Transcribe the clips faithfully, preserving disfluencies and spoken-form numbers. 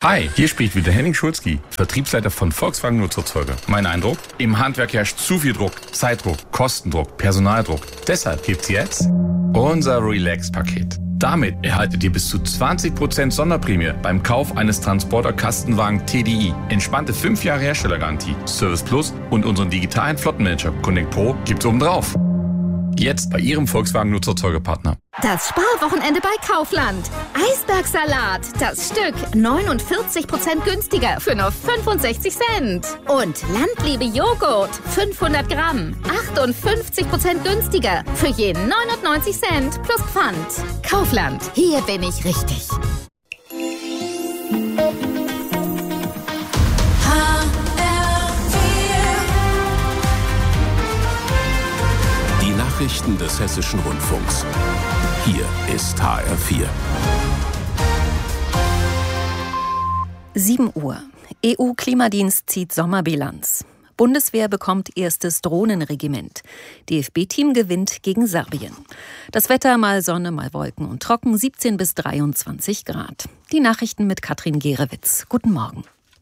Hi, hier spricht wieder Henning Schulzki, Vertriebsleiter von Volkswagen Nutzerzeuge. Mein Eindruck? Im Handwerk herrscht zu viel Druck, Zeitdruck, Kostendruck, Personaldruck. Deshalb gibt's jetzt unser Relax-Paket. Damit erhaltet ihr bis zu zwanzig Prozent Sonderprämie beim Kauf eines Transporter-Kastenwagen T D I. Entspannte fünf Jahre Herstellergarantie, Service Plus und unseren digitalen Flottenmanager Connect Pro gibt's obendrauf. Jetzt bei Ihrem Volkswagen Nutzerzeugepartner. Das Sparwochenende bei Kaufland. Eisbergsalat, das Stück neunundvierzig Prozent günstiger für nur fünfundsechzig Cent. Und Landliebe Joghurt, fünfhundert Gramm, achtundfünfzig Prozent günstiger für je neunundneunzig Cent plus Pfand. Kaufland, hier bin ich richtig. Nachrichten des Hessischen Rundfunks. Hier ist H R vier. sieben Uhr. E U-Klimadienst zieht Sommerbilanz. Bundeswehr bekommt erstes Drohnenregiment. D F B-Team gewinnt gegen Serbien. Das Wetter mal Sonne, mal Wolken und trocken, siebzehn bis dreiundzwanzig Grad. Die Nachrichten mit Katrin Gerewitz. Guten Morgen.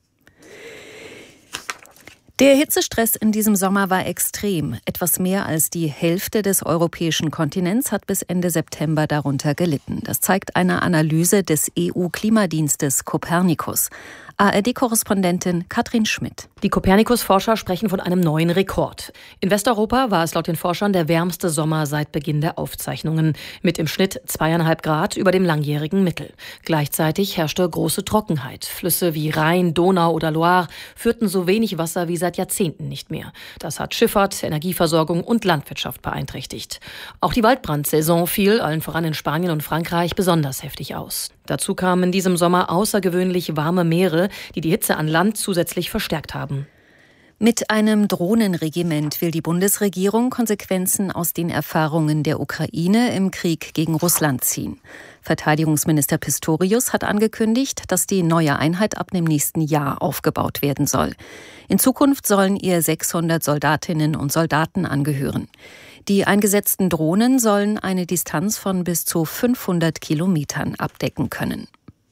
Der Hitzestress in diesem Sommer war extrem. Etwas mehr als die Hälfte des europäischen Kontinents hat bis Ende September darunter gelitten. Das zeigt eine Analyse des E U-Klimadienstes Copernicus. A R D-Korrespondentin Katrin Schmidt. Die Copernicus-Forscher sprechen von einem neuen Rekord. In Westeuropa war es laut den Forschern der wärmste Sommer seit Beginn der Aufzeichnungen, mit im Schnitt zweieinhalb Grad über dem langjährigen Mittel. Gleichzeitig herrschte große Trockenheit. Flüsse wie Rhein, Donau oder Loire führten so wenig Wasser wie seit Jahrzehnten nicht mehr. Das hat Schifffahrt, Energieversorgung und Landwirtschaft beeinträchtigt. Auch die Waldbrandsaison fiel, allen voran in Spanien und Frankreich, besonders heftig aus. Dazu kamen in diesem Sommer außergewöhnlich warme Meere, die die Hitze an Land zusätzlich verstärkt haben. Mit einem Drohnenregiment will die Bundesregierung Konsequenzen aus den Erfahrungen der Ukraine im Krieg gegen Russland ziehen. Verteidigungsminister Pistorius hat angekündigt, dass die neue Einheit ab dem nächsten Jahr aufgebaut werden soll. In Zukunft sollen ihr sechshundert Soldatinnen und Soldaten angehören. Die eingesetzten Drohnen sollen eine Distanz von bis zu fünfhundert Kilometern abdecken können.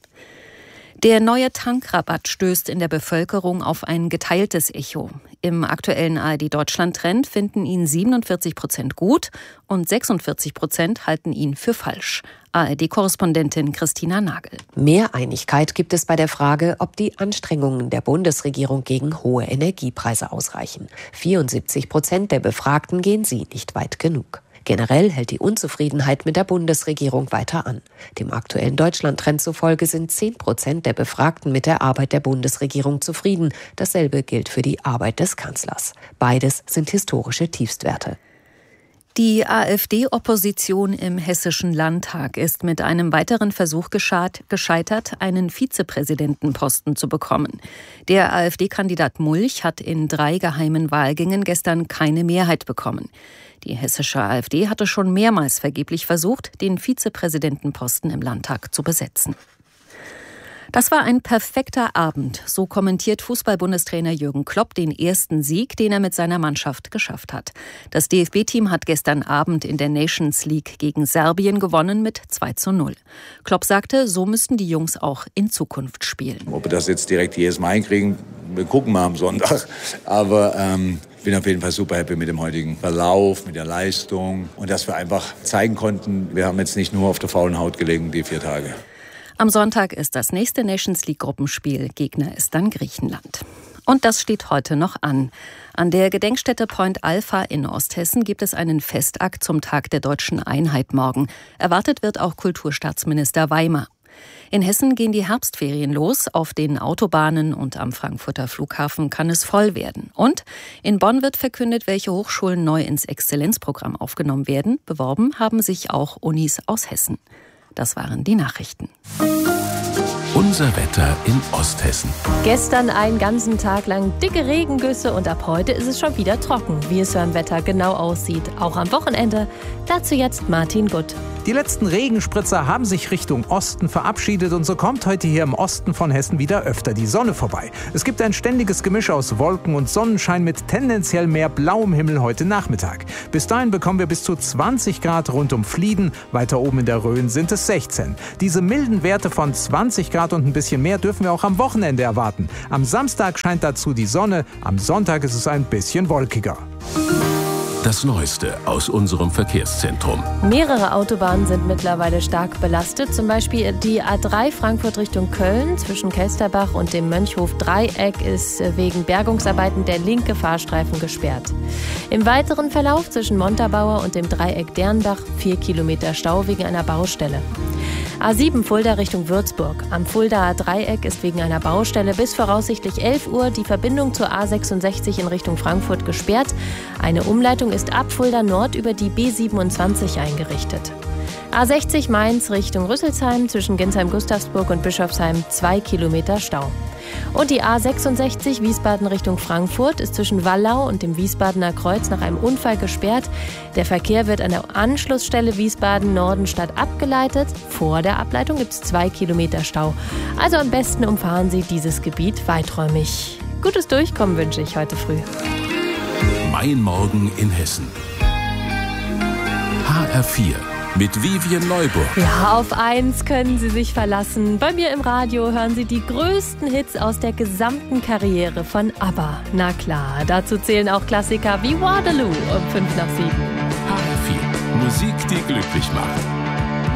Der neue Tankrabatt stößt in der Bevölkerung auf ein geteiltes Echo. Im aktuellen A R D-Deutschland-Trend finden ihn siebenundvierzig Prozent gut und sechsundvierzig Prozent halten ihn für falsch. A R D-Korrespondentin Christina Nagel. Mehr Einigkeit gibt es bei der Frage, ob die Anstrengungen der Bundesregierung gegen hohe Energiepreise ausreichen. vierundsiebzig Prozent der Befragten gehen sie nicht weit genug. Generell hält die Unzufriedenheit mit der Bundesregierung weiter an. Dem aktuellen Deutschland-Trend zufolge sind zehn Prozent der Befragten mit der Arbeit der Bundesregierung zufrieden. Dasselbe gilt für die Arbeit des Kanzlers. Beides sind historische Tiefstwerte. Die AfD-Opposition im Hessischen Landtag ist mit einem weiteren Versuch gescheitert, einen Vizepräsidentenposten zu bekommen. Der AfD-Kandidat Mulch hat in drei geheimen Wahlgängen gestern keine Mehrheit bekommen. Die hessische AfD hatte schon mehrmals vergeblich versucht, den Vizepräsidentenposten im Landtag zu besetzen. Das war ein perfekter Abend, so kommentiert Fußball-Bundestrainer Jürgen Klopp den ersten Sieg, den er mit seiner Mannschaft geschafft hat. Das D F B-Team hat gestern Abend in der Nations League gegen Serbien gewonnen mit zwei zu null. Klopp sagte, so müssten die Jungs auch in Zukunft spielen. Ob wir das jetzt direkt jedes Mal hinkriegen, wir gucken mal am Sonntag. Aber ähm, ich bin auf jeden Fall super happy mit dem heutigen Verlauf, mit der Leistung und dass wir einfach zeigen konnten, wir haben jetzt nicht nur auf der faulen Haut gelegen, die vier Tage. Am Sonntag ist das nächste Nations League Gruppenspiel. Gegner ist dann Griechenland. Und das steht heute noch an. An der Gedenkstätte Point Alpha in Osthessen gibt es einen Festakt zum Tag der deutschen Einheit morgen. Erwartet wird auch Kulturstaatsminister Weimer. In Hessen gehen die Herbstferien los. Auf den Autobahnen und am Frankfurter Flughafen kann es voll werden. Und in Bonn wird verkündet, welche Hochschulen neu ins Exzellenzprogramm aufgenommen werden. Beworben haben sich auch Unis aus Hessen. Das waren die Nachrichten. Unser Wetter in Osthessen. Gestern einen ganzen Tag lang dicke Regengüsse und ab heute ist es schon wieder trocken. Wie es beim Wetter genau aussieht, auch am Wochenende. Dazu jetzt Martin Gutt. Die letzten Regenspritzer haben sich Richtung Osten verabschiedet und so kommt heute hier im Osten von Hessen wieder öfter die Sonne vorbei. Es gibt ein ständiges Gemisch aus Wolken und Sonnenschein mit tendenziell mehr blauem Himmel heute Nachmittag. Bis dahin bekommen wir bis zu zwanzig Grad rund um Flieden. Weiter oben in der Rhön sind es sechzehn. Diese milden Werte von zwanzig Grad und ein bisschen mehr dürfen wir auch am Wochenende erwarten. Am Samstag scheint dazu die Sonne, am Sonntag ist es ein bisschen wolkiger. Das Neueste aus unserem Verkehrszentrum. Mehrere Autobahnen sind mittlerweile stark belastet. Zum Beispiel die A drei Frankfurt Richtung Köln zwischen Kelsterbach und dem Mönchhof-Dreieck ist wegen Bergungsarbeiten der linke Fahrstreifen gesperrt. Im weiteren Verlauf zwischen Montabaur und dem Dreieck Dernbach vier Kilometer Stau wegen einer Baustelle. A sieben Fulda Richtung Würzburg. Am Fuldaer Dreieck ist wegen einer Baustelle bis voraussichtlich elf Uhr die Verbindung zur A sechsundsechzig in Richtung Frankfurt gesperrt. Eine Umleitung ist ab Fulda Nord über die B siebenundzwanzig eingerichtet. A sechzig Mainz Richtung Rüsselsheim zwischen Ginsheim-Gustavsburg und Bischofsheim zwei Kilometer Stau. Und die A sechsundsechzig Wiesbaden Richtung Frankfurt ist zwischen Wallau und dem Wiesbadener Kreuz nach einem Unfall gesperrt. Der Verkehr wird an der Anschlussstelle Wiesbaden-Nordenstadt abgeleitet. Vor der Ableitung gibt es zwei Kilometer Stau. Also am besten umfahren Sie dieses Gebiet weiträumig. Gutes Durchkommen wünsche ich heute früh. Mein Morgen in Hessen. H R vier. Mit Vivian Neuburg. Ja, auf eins können Sie sich verlassen. Bei mir im Radio hören Sie die größten Hits aus der gesamten Karriere von ABBA. Na klar, dazu zählen auch Klassiker wie Waterloo um fünf nach sieben. H R vier. Musik, die glücklich macht.